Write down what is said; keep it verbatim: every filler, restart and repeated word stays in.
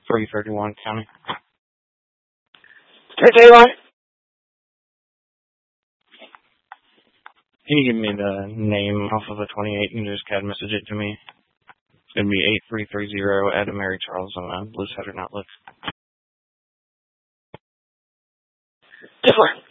three thirty-one County. three thirty-one? Can you give me the name off of the twenty-eight and just C A D message it to me? It's going to be eight three three zero at Mary Charles on the Blue Saturn Outlook. Different.